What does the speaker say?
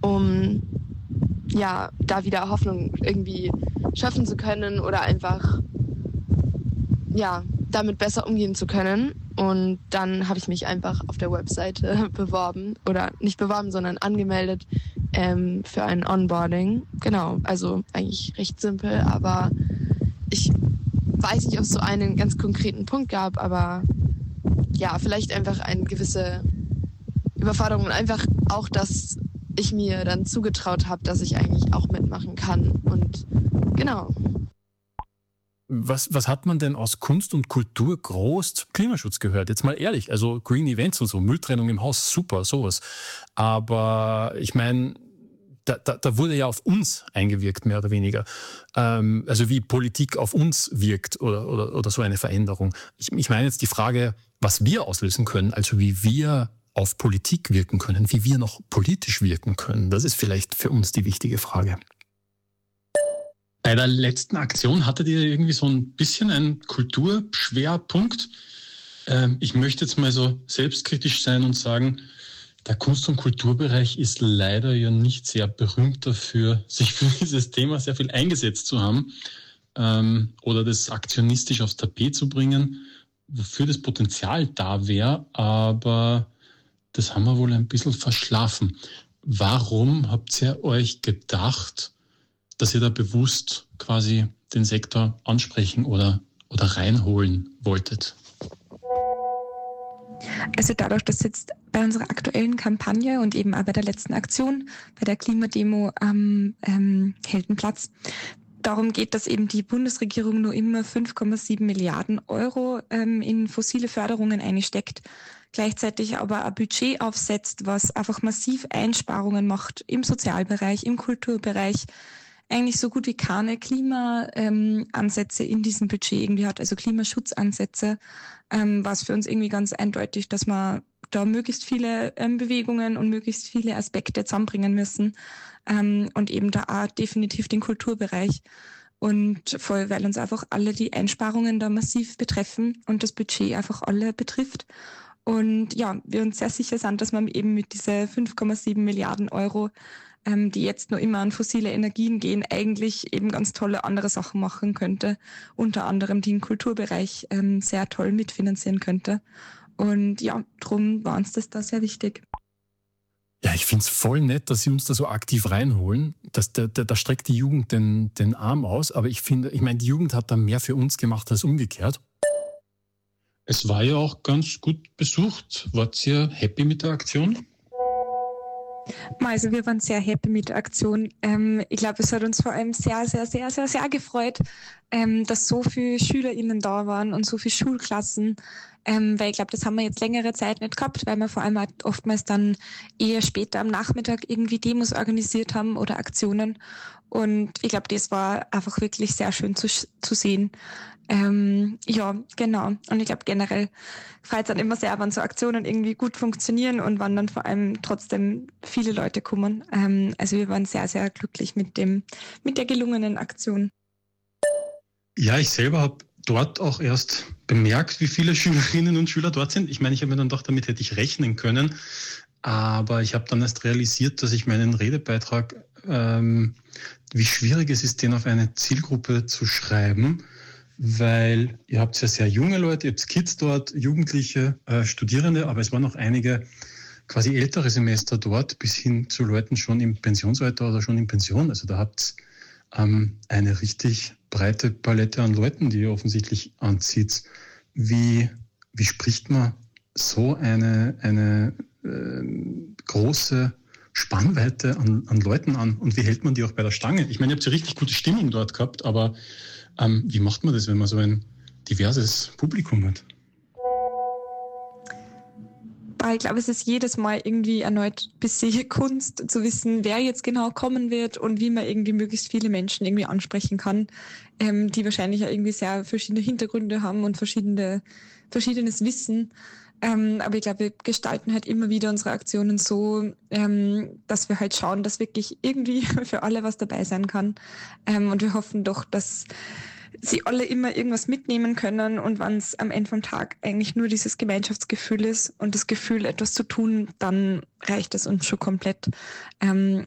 um ja, da wieder Hoffnung irgendwie schaffen zu können oder einfach ja, damit besser umgehen zu können. Und dann habe ich mich einfach auf der Webseite beworben oder nicht beworben, sondern angemeldet für ein Onboarding. Genau, also eigentlich recht simpel, aber ich weiß nicht, ob es so einen ganz konkreten Punkt gab, aber ja, vielleicht einfach eine gewisse Überforderung und einfach auch, dass ich mir dann zugetraut habe, dass ich eigentlich auch mitmachen kann. Und genau. Was hat man denn aus Kunst und Kultur groß zum Klimaschutz gehört? Jetzt mal ehrlich, also Green Events und so, Mülltrennung im Haus, super, sowas. Aber ich meine, da wurde ja auf uns eingewirkt, mehr oder weniger. Also wie Politik auf uns wirkt oder so eine Veränderung. Ich meine jetzt die Frage, was wir auslösen können, also wie wir auf Politik wirken können, wie wir noch politisch wirken können. Das ist vielleicht für uns die wichtige Frage. Bei der letzten Aktion hattet ihr irgendwie so ein bisschen einen Kulturschwerpunkt. Ich möchte jetzt mal so selbstkritisch sein und sagen, der Kunst- und Kulturbereich ist leider ja nicht sehr berühmt dafür, sich für dieses Thema sehr viel eingesetzt zu haben oder das aktionistisch aufs Tapet zu bringen, wofür das Potenzial da wäre, aber das haben wir wohl ein bisschen verschlafen. Warum habt ihr euch gedacht, dass ihr da bewusst quasi den Sektor ansprechen oder reinholen wolltet? Also dadurch, dass jetzt bei unserer aktuellen Kampagne und eben auch bei der letzten Aktion, bei der Klimademo am Heldenplatz, darum geht, dass eben die Bundesregierung nur immer 5,7 Milliarden Euro in fossile Förderungen einsteckt, gleichzeitig aber ein Budget aufsetzt, was einfach massiv Einsparungen macht im Sozialbereich, im Kulturbereich, eigentlich so gut wie keine Klimaansätze in diesem Budget irgendwie hat, also Klimaschutzansätze, war es für uns irgendwie ganz eindeutig, dass wir da möglichst viele Bewegungen und möglichst viele Aspekte zusammenbringen müssen und eben da auch definitiv den Kulturbereich. Und voll, weil uns einfach alle die Einsparungen da massiv betreffen und das Budget einfach alle betrifft. Und ja, wir uns sehr sicher sind, dass man eben mit diese 5,7 Milliarden Euro, die jetzt nur immer an fossile Energien gehen, eigentlich eben ganz tolle andere Sachen machen könnte. Unter anderem den Kulturbereich sehr toll mitfinanzieren könnte. Und ja, drum war uns das da sehr wichtig. Ja, ich finde es voll nett, dass Sie uns da so aktiv reinholen. Da streckt die Jugend den Arm aus. Aber ich meine, die Jugend hat da mehr für uns gemacht als umgekehrt. Es war ja auch ganz gut besucht. Wart ihr happy mit der Aktion? Also wir waren sehr happy mit der Aktion. Ich glaube, es hat uns vor allem sehr, sehr, sehr, sehr, sehr gefreut, dass so viele SchülerInnen da waren und so viele Schulklassen. Weil ich glaube, das haben wir jetzt längere Zeit nicht gehabt, weil wir vor allem halt oftmals dann eher später am Nachmittag irgendwie Demos organisiert haben oder Aktionen. Und ich glaube, das war einfach wirklich sehr schön zu sehen. Ja, genau. Und ich glaube generell freut es dann immer sehr, wenn so Aktionen irgendwie gut funktionieren und wenn dann vor allem trotzdem viele Leute kommen. Also wir waren sehr, sehr glücklich mit der gelungenen Aktion. Ja, ich selber habe dort auch erst bemerkt, wie viele Schülerinnen und Schüler dort sind. Ich meine, ich habe mir dann gedacht, damit hätte ich rechnen können. Aber ich habe dann erst realisiert, dass ich meinen Redebeitrag, wie schwierig es ist, den auf eine Zielgruppe zu schreiben, weil ihr habt ja sehr junge Leute, ihr habt Kids dort, Jugendliche, Studierende, aber es waren auch einige quasi ältere Semester dort, bis hin zu Leuten schon im Pensionsalter oder schon in Pension. Also da habt eine richtig breite Palette an Leuten, die ihr offensichtlich anzieht. Wie spricht man so eine große Spannweite an Leuten an und wie hält man die auch bei der Stange? Ich meine, ihr habt ja richtig gute Stimmung dort gehabt, aber wie macht man das, wenn man so ein diverses Publikum hat? Ich glaube, es ist jedes Mal irgendwie erneut ein bisschen Kunst zu wissen, wer jetzt genau kommen wird und wie man irgendwie möglichst viele Menschen irgendwie ansprechen kann, die wahrscheinlich ja irgendwie sehr verschiedene Hintergründe haben und verschiedenes Wissen. Aber ich glaube, wir gestalten halt immer wieder unsere Aktionen so, dass wir halt schauen, dass wirklich irgendwie für alle was dabei sein kann. Und wir hoffen doch, dass sie alle immer irgendwas mitnehmen können und wenn es am Ende vom Tag eigentlich nur dieses Gemeinschaftsgefühl ist und das Gefühl, etwas zu tun, dann reicht es uns schon komplett.